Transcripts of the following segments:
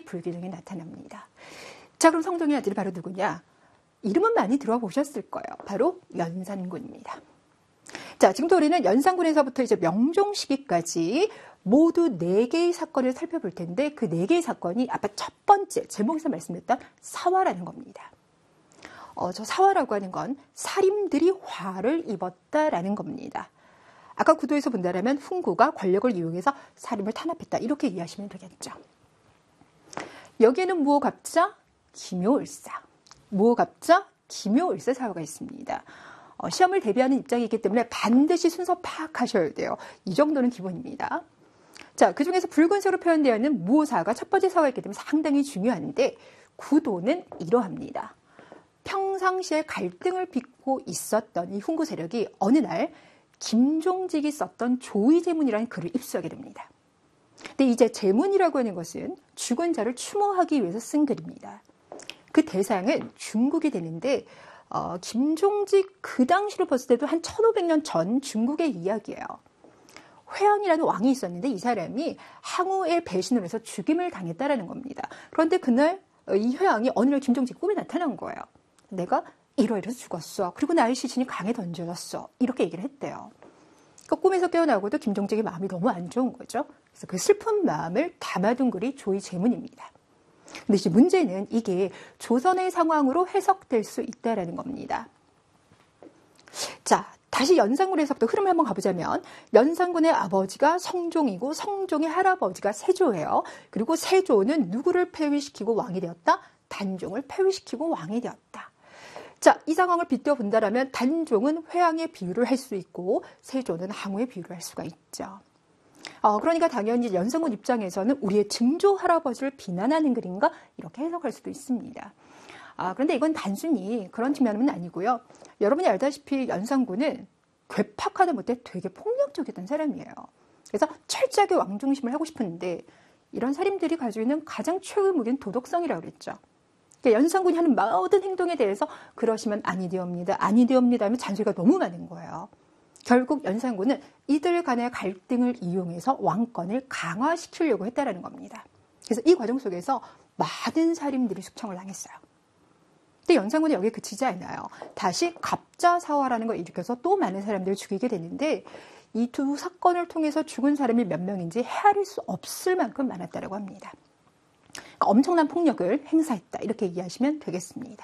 불균형이 나타납니다. 자, 그럼 성종의 아들이 바로 누구냐? 이름은 많이 들어보셨을 거예요. 바로 연산군입니다. 자, 지금부터 우리는 연산군에서부터 이제 명종 시기까지 모두 4개의 사건을 살펴볼 텐데 그 4개의 사건이 아까 첫 번째 제목에서 말씀드렸던 사화라는 겁니다. 저 사화라고 하는 건 살인들이 화를 입었다라는 겁니다. 아까 구도에서 본다면 훈구가 권력을 이용해서 살인을 탄압했다 이렇게 이해하시면 되겠죠. 여기에는 무호갑자, 기묘을사, 무호갑자, 기묘을사 사화가 있습니다. 시험을 대비하는 입장이기 때문에 반드시 순서 파악하셔야 돼요. 이 정도는 기본입니다. 자, 그중에서 붉은색으로 표현되어 있는 무호사가 첫 번째 사화가 있기 때문에 상당히 중요한데 구도는 이러합니다. 평상시에 갈등을 빚고 있었던 이 훈구 세력이 어느 날 김종직이 썼던 조의제문이라는 글을 입수하게 됩니다. 근데 이제 제문이라고 하는 것은 죽은 자를 추모하기 위해서 쓴 글입니다. 그 대상은 중국이 되는데 김종직 그 당시로 봤을 때도 한 1500년 전 중국의 이야기예요. 회왕이라는 왕이 있었는데 이 사람이 항우의 배신을 해서 죽임을 당했다라는 겁니다. 그런데 그날 이 회왕이 어느 날 김종직 꿈에 나타난 거예요. 내가 이러이러서 죽었어. 그리고 나의 시신이 강에 던져졌어. 이렇게 얘기를 했대요. 그 꿈에서 깨어나고도 김종직의 마음이 너무 안 좋은 거죠. 그래서 그 슬픈 마음을 담아둔 글이 조의제문입니다. 근데 이제 문제는 이게 조선의 상황으로 해석될 수 있다라는 겁니다. 자, 다시 연산군에서부터 흐름을 한번 가보자면 연산군의 아버지가 성종이고 성종의 할아버지가 세조예요. 그리고 세조는 누구를 폐위시키고 왕이 되었다? 단종을 폐위시키고 왕이 되었다. 자, 이 상황을 빗대어본다면 단종은 회왕의 비유를 할 수 있고 세조는 항우의 비유를 할 수가 있죠. 그러니까 당연히 연산군 입장에서는 우리의 증조 할아버지를 비난하는 글인가 이렇게 해석할 수도 있습니다. 그런데 이건 단순히 그런 측면은 아니고요. 여러분이 알다시피 연산군은 괴팍하다 못해 되게 폭력적이었던 사람이에요. 그래서 철저하게 왕중심을 하고 싶었는데 이런 사람들이 가지고 있는 가장 최고의 무기는 도덕성이라고 그랬죠. 그러니까 연산군이 하는 모든 행동에 대해서 그러시면 아니되옵니다. 아니되옵니다 하면 잔소리가 너무 많은 거예요. 결국 연산군은 이들 간의 갈등을 이용해서 왕권을 강화시키려고 했다라는 겁니다. 그래서 이 과정 속에서 많은 살인들이 숙청을 당했어요. 근데 연산군이 여기에 그치지 않아요. 다시 갑자사화라는 걸 일으켜서 또 많은 사람들을 죽이게 되는데 이 두 사건을 통해서 죽은 사람이 몇 명인지 헤아릴 수 없을 만큼 많았다고 합니다. 그러니까 엄청난 폭력을 행사했다 이렇게 이해하시면 되겠습니다.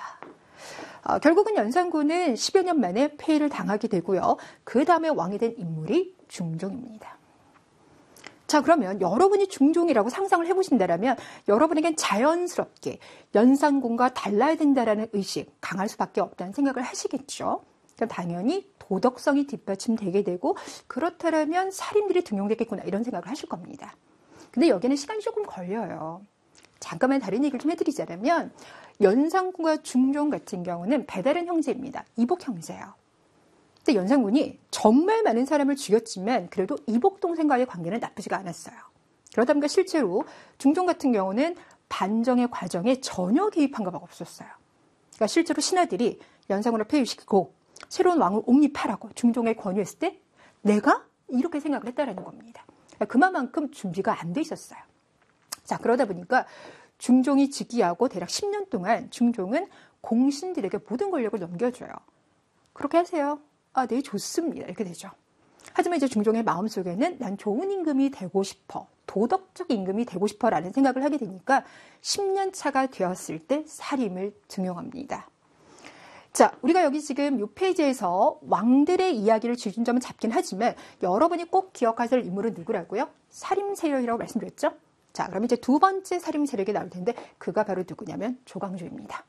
결국은 연산군은 10여 년 만에 폐위를 당하게 되고요. 그 다음에 왕이 된 인물이 중종입니다. 자, 그러면 여러분이 중종이라고 상상을 해보신다면 여러분에겐 자연스럽게 연산군과 달라야 된다라는 의식 강할 수밖에 없다는 생각을 하시겠죠. 그럼 당연히 도덕성이 뒷받침되게 되고 그렇다면 살인들이 등용되겠구나 이런 생각을 하실 겁니다. 근데 여기는 시간이 조금 걸려요. 잠깐만 다른 얘기를 좀 해드리자면 연산군과 중종 같은 경우는 배다른 형제입니다. 이복 형제예요. 근데 연산군이 정말 많은 사람을 죽였지만 그래도 이복 동생과의 관계는 나쁘지가 않았어요. 그러다 보니까 실제로 중종 같은 경우는 반정의 과정에 전혀 개입한 바가 없었어요. 그러니까 실제로 신하들이 연산군을 폐위시키고 새로운 왕을 옹립하라고 중종에 권유했을 때 내가? 이렇게 생각을 했다는 겁니다. 그만큼 준비가 안 돼 있었어요. 자, 그러다 보니까 중종이 즉위하고 대략 10년 동안 중종은 공신들에게 모든 권력을 넘겨줘요. 그렇게 하세요. 네, 좋습니다. 이렇게 되죠. 하지만 이제 중종의 마음속에는 난 좋은 임금이 되고 싶어. 도덕적 임금이 되고 싶어 라는 생각을 하게 되니까 10년 차가 되었을 때 사림을 등용합니다. 자, 우리가 여기 지금 이 페이지에서 왕들의 이야기를 기준점은 잡긴 하지만 여러분이 꼭 기억하실 인물은 누구라고요? 사림 세력이라고 말씀드렸죠? 자, 그럼 이제 두 번째 사림 세력이 나올 텐데 그가 바로 누구냐면 조광조입니다.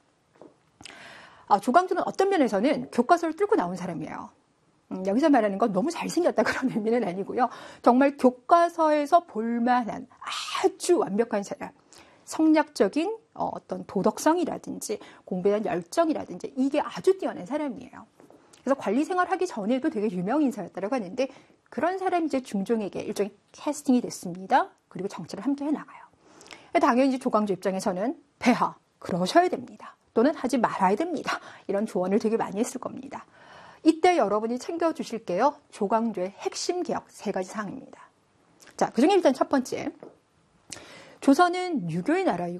조광조는 어떤 면에서는 교과서를 뚫고 나온 사람이에요. 여기서 말하는 건 너무 잘생겼다 그런 의미는 아니고요. 정말 교과서에서 볼만한 아주 완벽한 사람. 성략적인 어떤 도덕성이라든지 공부에 대한 열정이라든지 이게 아주 뛰어난 사람이에요. 그래서 관리 생활하기 전에도 되게 유명 인사였다고 하는데 그런 사람이 이제 중종에게 일종의 캐스팅이 됐습니다. 그리고 정치를 함께 해나가요. 당연히 이제 조광조 입장에서는 폐하, 그러셔야 됩니다. 또는 하지 말아야 됩니다. 이런 조언을 되게 많이 했을 겁니다. 이때 여러분이 챙겨주실게요. 조광조의 핵심 개혁 3가지 사항입니다. 자, 그중에 일단 첫 번째. 조선은 유교의 나라이고